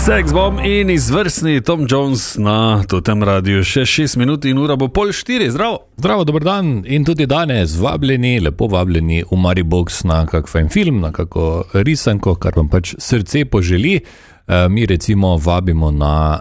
Sex Bomb in izvrstni Tom Jones na tem radiju. Še 6 minut in ura bo 3:30. Zdravo. Zdravo, dober dan in tudi danes vabljeni, lepo vabljeni v Maribox na kak fajn film, na kako risanko, kar vam pač srce poželi. Mi recimo vabimo na